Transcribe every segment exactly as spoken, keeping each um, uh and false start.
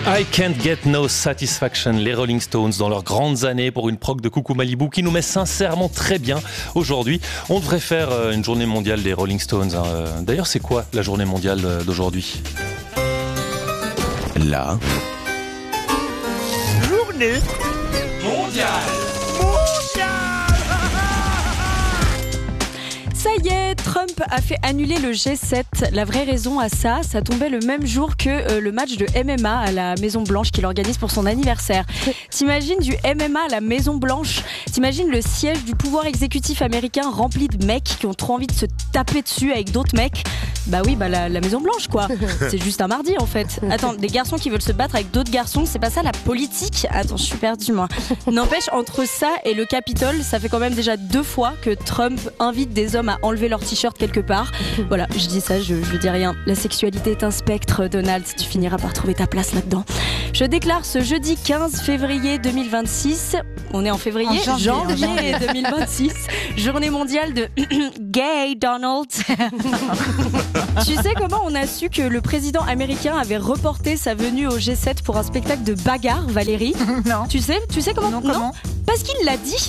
I Can't Get No Satisfaction, les Rolling Stones dans leurs grandes années pour une prog de Coucou Malibu qui nous met sincèrement très bien aujourd'hui. On devrait faire une journée mondiale des Rolling Stones. D'ailleurs, c'est quoi la journée mondiale d'aujourd'hui ? La journée mondiale. Ça y est, Trump a fait annuler le G sept. La vraie raison à ça, ça tombait le même jour que euh, le match de M M A à la Maison Blanche qu'il organise pour son anniversaire. T'imagines du M M A à la Maison Blanche ? T'imagines le siège du pouvoir exécutif américain rempli de mecs qui ont trop envie de se taper dessus avec d'autres mecs ? Bah oui, bah la, la Maison Blanche quoi. C'est juste un mardi en fait. Attends, des garçons qui veulent se battre avec d'autres garçons, c'est pas ça la politique ? Attends, je suis perdue moi. N'empêche, entre ça et le Capitole, ça fait quand même déjà deux fois que Trump invite des hommes à enlever leur t-shirt quelque part. Voilà, je dis ça, je, je dis rien. La sexualité est un spectre, Donald, tu finiras par trouver ta place là-dedans. Je déclare ce jeudi quinze février deux mille vingt-six, on est en février, en janvier, janvier, en janvier deux mille vingt-six, journée mondiale de gay Donald. Tu sais comment on a su que le président américain avait reporté sa venue au G sept pour un spectacle de bagarre, Valérie ? Non. Tu sais, tu sais comment ? Non, comment ? Parce qu'il l'a dit.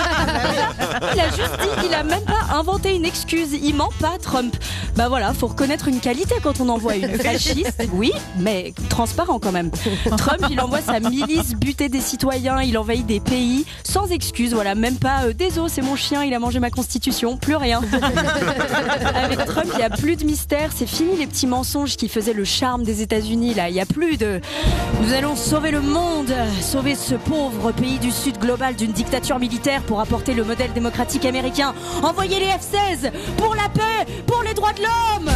Il a juste dit, il a même pas inventé une excuse. Il ment pas, Trump. Bah voilà, faut reconnaître une qualité quand on envoie une fasciste. Oui, mais transparent quand même. Trump, il envoie sa milice buter des citoyens, il envahit des pays sans excuse. Voilà, même pas euh, désolé, c'est mon chien, il a mangé ma constitution, plus rien. Avec Trump, il y a plus de mystère. C'est fini les petits mensonges qui faisaient le charme des États-Unis. Là, il y a plus de. Nous allons sauver le monde, sauver ce pauvre pays du Sud global d'une dictature militaire pour apporter le modèle démocratique américain. Envoyez les F seize pour la paix, pour les droits de l'homme.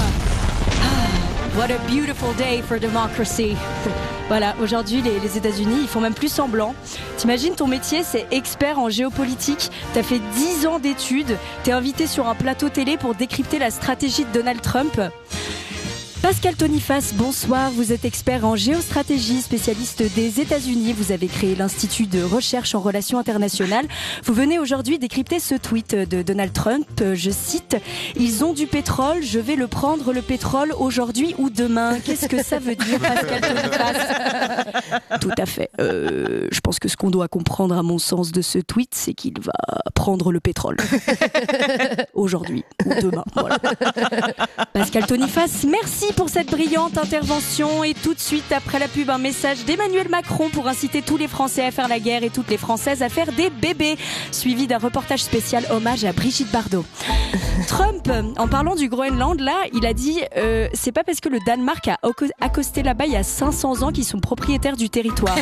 Ah, what a beautiful day for democracy. Voilà, aujourd'hui les, les États-Unis, ils font même plus semblant. T'imagines, ton métier, c'est expert en géopolitique. T'as fait dix ans d'études. T'es invité sur un plateau télé pour décrypter la stratégie de Donald Trump. Pascal Tonifas, bonsoir. Vous êtes expert en géostratégie, spécialiste des États-Unis. Vous avez créé l'Institut de recherche en relations internationales. Vous venez aujourd'hui décrypter ce tweet de Donald Trump. Je cite « Ils ont du pétrole, je vais le prendre le pétrole aujourd'hui ou demain ». Qu'est-ce que ça veut dire, Pascal Tonifas ? Tout à fait. Euh, je pense que ce qu'on doit comprendre à mon sens de ce tweet, c'est qu'il va prendre le pétrole. Aujourd'hui ou demain. Voilà. Pascal Tonifas, merci pour cette brillante intervention. Et tout de suite après la pub, un message d'Emmanuel Macron pour inciter tous les Français à faire la guerre et toutes les Françaises à faire des bébés, suivi d'un reportage spécial hommage à Brigitte Bardot. Trump, en parlant du Groenland, là, il a dit euh, c'est pas parce que le Danemark a accosté là-bas il y a cinq cents ans qu'ils sont propriétaires du territoire.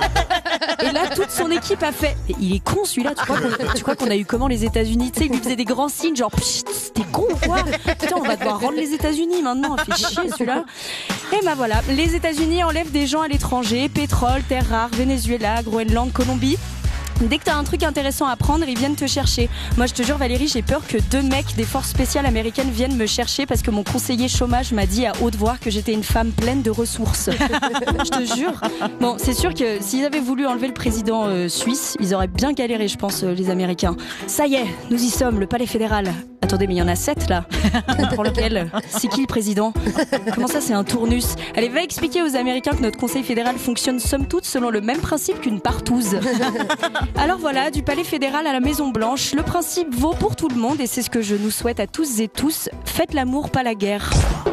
Et là, toute son équipe a fait. Il est con celui-là. Tu crois qu'on, tu crois qu'on a eu comment les États-Unis ? Tu sais, il lui faisait des grands signes, genre t'es con ou quoi ? Putain, on va devoir rendre les États-Unis maintenant. Fait chier celui-là. Et ben voilà, les États-Unis enlèvent des gens à l'étranger, pétrole, terres rares, Venezuela, Groenland, Colombie. Dès que t'as un truc intéressant à prendre, ils viennent te chercher. Moi, je te jure, Valérie, j'ai peur que deux mecs des forces spéciales américaines viennent me chercher parce que mon conseiller chômage m'a dit à haute voix que j'étais une femme pleine de ressources. Je te jure. Bon, c'est sûr que s'ils avaient voulu enlever le président euh, suisse, ils auraient bien galéré, je pense, euh, les Américains. Ça y est, nous y sommes, le palais fédéral. Attendez, mais il y en a sept là. Pour lequel ? C'est qui le président ? Comment ça, c'est un tournus ? Allez, va expliquer aux Américains que notre conseil fédéral fonctionne somme toute selon le même principe qu'une partouze. Alors voilà, du palais fédéral à la Maison Blanche, le principe vaut pour tout le monde et c'est ce que je nous souhaite à tous et tous. Faites l'amour, pas la guerre.